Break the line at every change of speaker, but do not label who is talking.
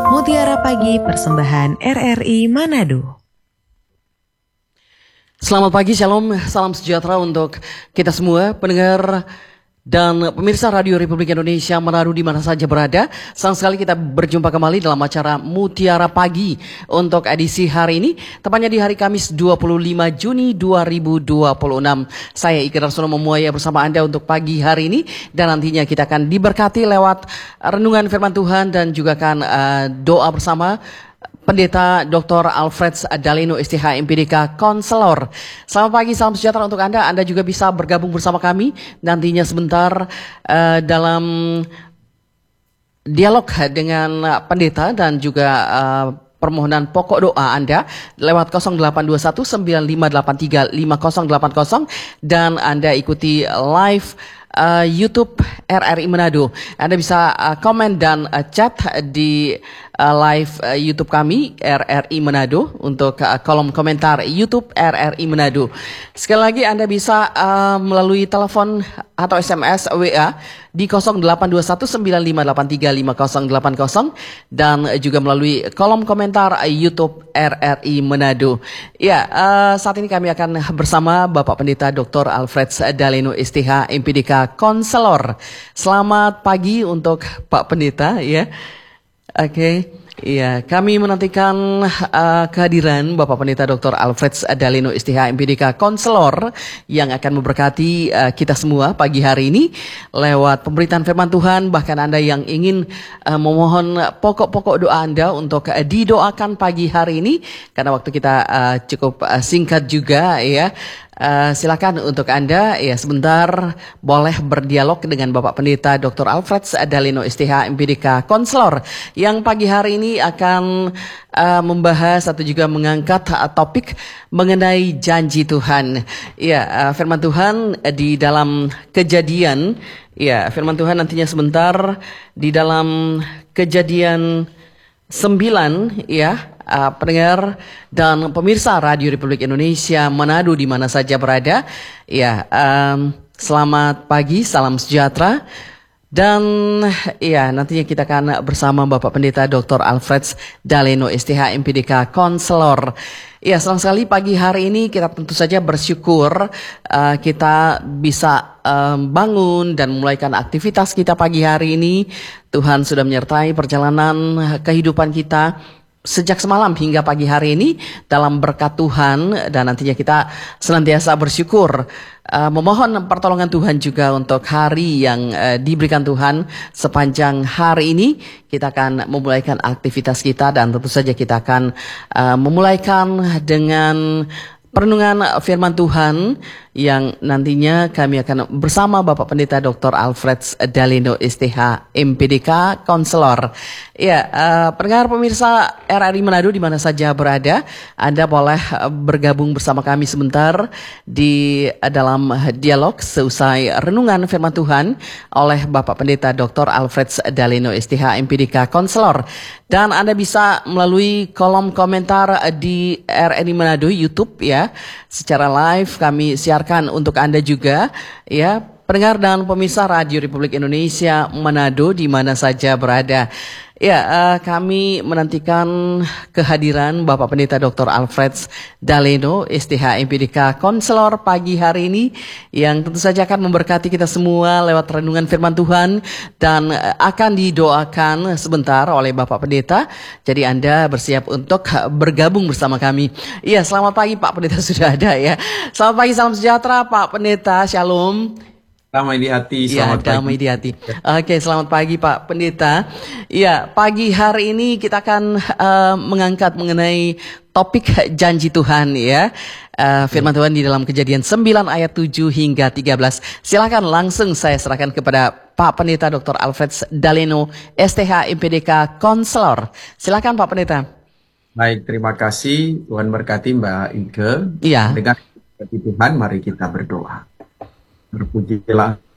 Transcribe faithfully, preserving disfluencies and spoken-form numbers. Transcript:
Mutiara Pagi persembahan R R I Manado.
Selamat pagi, shalom, salam sejahtera untuk kita semua pendengar dan pemirsa Radio Republik Indonesia Manado di mana saja berada. Senang sekali kita berjumpa kembali dalam acara Mutiara Pagi untuk edisi hari ini, tepatnya di hari Kamis dua puluh lima Juni dua ribu dua puluh enam. Saya Iki Darsono Memuaya bersama Anda untuk pagi hari ini, dan nantinya kita akan diberkati lewat renungan firman Tuhan dan juga akan uh, doa bersama Pendeta Doktor Alfred Daleno S T H M P D K Konselor. Selamat pagi, salam sejahtera untuk Anda. Anda juga bisa bergabung bersama kami nantinya sebentar uh, dalam dialog dengan pendeta dan juga uh, permohonan pokok doa Anda lewat nol delapan dua satu sembilan lima delapan tiga lima nol delapan nol, dan Anda ikuti live Uh, YouTube R R I Manado. Anda bisa uh, komen dan uh, chat di uh, live uh, YouTube kami R R I Manado untuk uh, kolom komentar YouTube R R I Manado. Sekali lagi Anda bisa uh, melalui telepon atau S M S W A di nol delapan dua satu sembilan lima delapan tiga lima nol delapan nol dan juga melalui kolom komentar YouTube R R I Manado. Ya, uh, saat ini kami akan bersama Bapak Pendeta Doktor Alfred Daleno S T H M P D K Konselor. Selamat pagi untuk Pak Pendeta, ya. Oke. Okay. Iya, kami menantikan uh, kehadiran Bapak Pendeta Doktor Alfred Daleno S T H M P D K Konselor yang akan memberkati uh, kita semua pagi hari ini lewat pemberitaan firman Tuhan. Bahkan Anda yang ingin uh, memohon pokok-pokok doa Anda untuk uh, didoakan pagi hari ini, karena waktu kita uh, cukup uh, singkat juga, ya. Uh, silakan untuk Anda ya sebentar boleh berdialog dengan Bapak Pendeta Doktor Alfred Daleno S T H M P D K Konselor yang pagi hari ini akan uh, membahas atau juga mengangkat uh, topik mengenai janji Tuhan. Ya, uh, firman Tuhan uh, di dalam Kejadian, ya firman Tuhan nantinya sebentar di dalam Kejadian sembilan, ya. Uh, pendengar dan pemirsa Radio Republik Indonesia Manado di mana saja berada, ya um, selamat pagi, salam sejahtera, dan ya nantinya kita akan bersama Bapak Pendeta Doktor Alfred Daleno S T H M P D K Konselor. Ya, senang sekali pagi hari ini kita tentu saja bersyukur uh, kita bisa um, bangun dan memulaikan aktivitas kita pagi hari ini. Tuhan sudah menyertai perjalanan kehidupan kita sejak semalam hingga pagi hari ini dalam berkat Tuhan, dan nantinya kita senantiasa bersyukur uh, memohon pertolongan Tuhan juga untuk hari yang uh, diberikan Tuhan sepanjang hari ini. Kita akan memulaikan aktivitas kita dan tentu saja kita akan uh, memulaikan dengan perenungan firman Tuhan yang nantinya kami akan bersama Bapak Pendeta Doktor Alfred Daleno S T H M P D K Konselor. Ya, uh, pendengar pemirsa R R I Manado di mana saja berada, Anda boleh bergabung bersama kami sebentar di uh, dalam dialog seusai renungan firman Tuhan oleh Bapak Pendeta Doktor Alfred Daleno S T H M P D K Konselor. Dan Anda bisa melalui kolom komentar di R R I Manado YouTube, ya. Secara live kami siarkan untuk Anda juga, ya, pendengar dan pemirsa Radio Republik Indonesia Manado di mana saja berada. Ya, uh, kami menantikan kehadiran Bapak Pendeta Doktor Alfred Daleno S T H M P D K Konselor pagi hari ini yang tentu saja akan memberkati kita semua lewat renungan firman Tuhan dan uh, akan didoakan sebentar oleh Bapak Pendeta. Jadi Anda bersiap untuk bergabung bersama kami. Iya, selamat pagi Pak Pendeta, sudah ada, ya. Selamat pagi, salam sejahtera Pak Pendeta, shalom.
Damai di hati, selamat
ya, damai
pagi.
di hati. Oke, selamat pagi Pak Pendeta. Ya, pagi hari ini kita akan uh, mengangkat mengenai topik janji Tuhan, ya. Uh, firman Tuhan di dalam Kejadian sembilan ayat tujuh hingga tiga belas. Silakan langsung saya serahkan kepada Pak Pendeta Doktor Alfred Daleno S T H M P D K Konselor. Silakan Pak Pendeta.
Baik, terima kasih. Tuhan berkati Mbak Ike.
Iya.
Dengan berkati Tuhan, mari kita berdoa. Berpujilah